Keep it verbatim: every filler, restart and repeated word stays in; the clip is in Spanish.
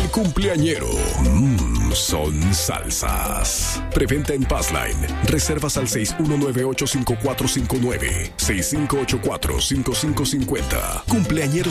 cumpleañero. Mmm, son salsas. Preventa en Passline. Reservas al seis uno nueve ocho cinco cuatro cinco nueve, seis cinco ocho cuatro cinco cinco cinco cero. Cumpleañeros